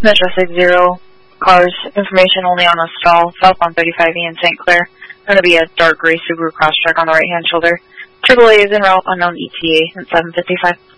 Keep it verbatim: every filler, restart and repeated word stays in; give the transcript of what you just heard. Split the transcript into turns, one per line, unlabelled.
Metro six zero, cars, information only on a stall, southbound thirty-five E in Saint Clair. Going to be a dark gray Subaru Crosstrek on the right-hand shoulder. triple A is en route, unknown E T A at seven fifty-five.